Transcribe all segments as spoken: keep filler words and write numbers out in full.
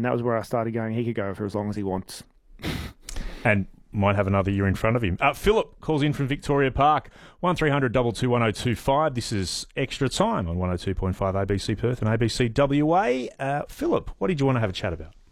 And that was where I started going, he could go for as long as he wants. And might have another year in front of him. Uh, Philip calls in from Victoria Park, one three hundred two two one oh two five. This is Extra Time on one oh two point five A B C Perth and A B C W A. Uh, Philip, what did you want to have a chat about?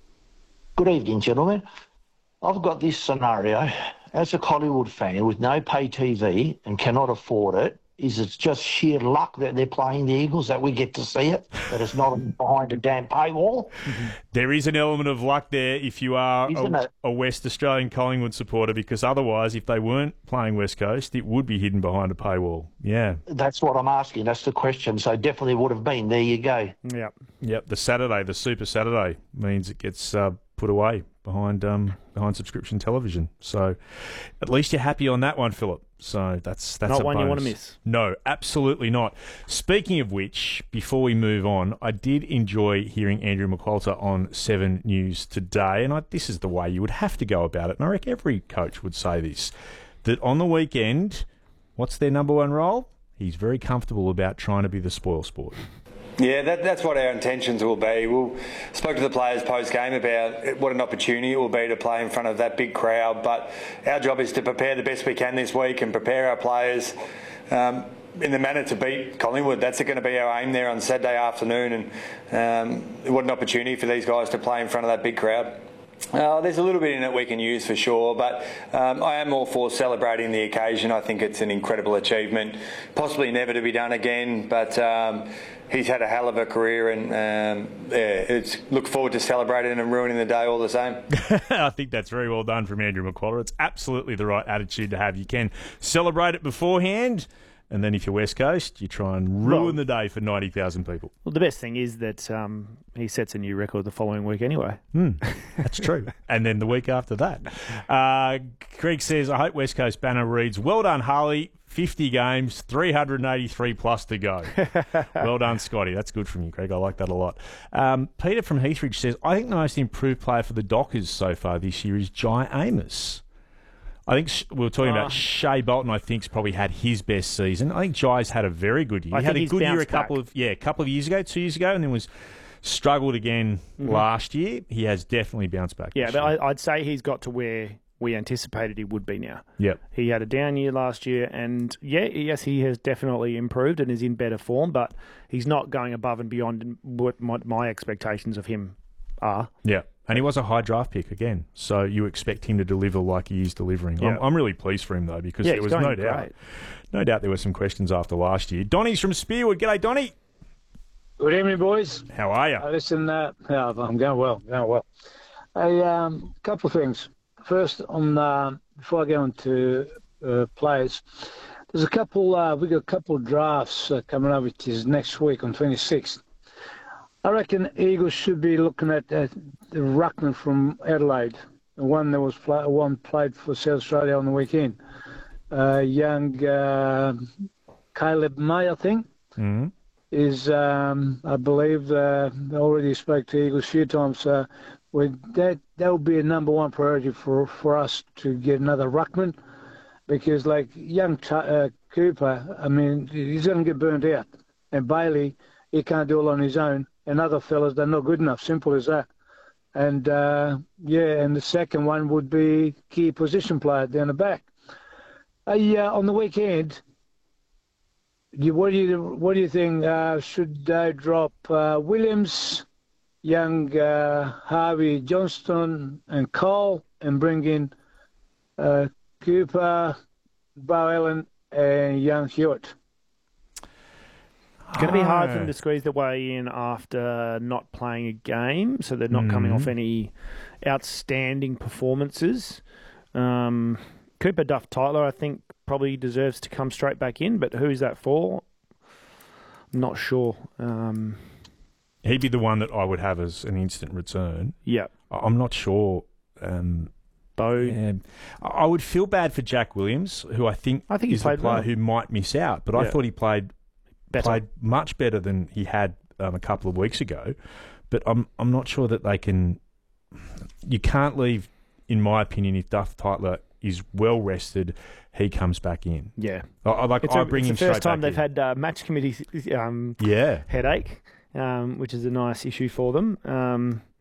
Good evening, gentlemen. I've got this scenario. As a Collingwood fan with no pay T V and cannot afford it, is it just sheer luck that they're playing the Eagles, that we get to see it, that it's not behind a damn paywall? There is an element of luck there if you are a, Isn't it? a West Australian Collingwood supporter, because otherwise, if they weren't playing West Coast, it would be hidden behind a paywall. Yeah. That's what I'm asking. That's the question. So definitely would have been. There you go. Yep. Yep. The Saturday, the Super Saturday, means it gets uh, put away behind um, behind subscription television. So at least you're happy on that one, Philip. So that's that's Not a one bonus. you want to miss. No, absolutely not. Speaking of which, before we move on, I did enjoy hearing Andrew McQualter on Seven News today, and I, this is the way you would have to go about it. And I reckon every coach would say this, that on the weekend, what's their number one role? He's very comfortable about trying to be the spoil sport. Yeah, that, that's what our intentions will be. We'll spoke to the players post-game about what an opportunity it will be to play in front of that big crowd, but our job is to prepare the best we can this week and prepare our players um, in the manner to beat Collingwood. That's going to be our aim there on Saturday afternoon, and um, what an opportunity for these guys to play in front of that big crowd. Uh, there's a little bit in it we can use for sure, but um, I am all for celebrating the occasion. I think it's an incredible achievement, possibly never to be done again, but um, he's had a hell of a career, and um, yeah, it's look forward to celebrating and ruining the day all the same. I think that's very well done from Andrew McQualter. It's absolutely the right attitude to have. You can celebrate it beforehand, and then if you're West Coast, you try and ruin Well, the day for ninety thousand people. Well, the best thing is that um, he sets a new record the following week anyway. Mm, that's true. And then the week after that. Uh, Greg says, I hope West Coast banner reads, well done, Harley. fifty games, three hundred eighty-three plus to go. Well done, Scotty. That's good from you, Greg. I like that a lot. Um, Peter from Heathridge says, I think the most improved player for the Dockers so far this year is Jai Amos. I think sh- we were talking Uh, about Shea Bolton, I think, has probably had his best season. I think Jai's had a very good year. I He had think a he's good year a bounced couple back. of yeah, a couple of years ago, two years ago, and then was struggled again Mm-hmm. last year. He has definitely bounced back. Yeah, this but year. I, I'd say he's got to where we anticipated he would be now. Yep. He had a down year last year, and yeah, yes, he has definitely improved and is in better form, but he's not going above and beyond what my, my expectations of him are. Yeah. And he was a high draft pick again, so you expect him to deliver like he is delivering. Yeah. I'm, I'm really pleased for him, though, because Yeah, there he's was no going doubt. great. No doubt there were some questions after last year. Donnie's from Spearwood. G'day, Donnie. Good evening, boys. How are you? Uh, listen, uh, yeah, I'm going well, going well. A um, couple of things. First, on uh, before I go on to uh, players, there's a couple. Uh, we got a couple of drafts uh, coming up, which is next week on twenty-sixth. I reckon Eagles should be looking at uh, the ruckman from Adelaide, the one that was play, one played for South Australia on the weekend. Uh, young uh, Caleb May, I think. Mm-hmm. Is um, I believe uh, I already spoke to Eagles a few times. Uh, with that that would be a number one priority for, for us to get another ruckman, because like young Ch- uh, Cooper, I mean he's going to get burnt out, and Bailey he can't do it on his own, and other fellas they're not good enough. Simple as that. And uh, yeah, and the second one would be key position player down the back. Uh, yeah, on the weekend. You, what do you what do you think? Uh, should they drop uh, Williams, young uh, Harvey Johnston, and Cole, and bring in uh, Cooper, Bo Allen, and young Hewitt? It's going to be hard for them to squeeze their way in after not playing a game, so they're not coming off any outstanding performances. Um, Cooper Duff Tyler, I think, probably deserves to come straight back in, but who's that for? I'm not sure. Um, He'd be the one that I would have as an instant return. yeah. I- I'm not sure. Um, Bo. yeah. I I would feel bad for Jack Williams, who I think, I think he is the played player well. who might miss out. But I Yeah. thought he played Better. played much better than he had um, a couple of weeks ago. But I'm I'm not sure that they can. You can't leave, in my opinion, if Duff Tyler is well rested, he comes back in. Yeah. I, I like. It's, I a, bring it's him the first straight time back they've in. had uh, match committee um, Yeah. headache, um, which is a nice issue for them. Um,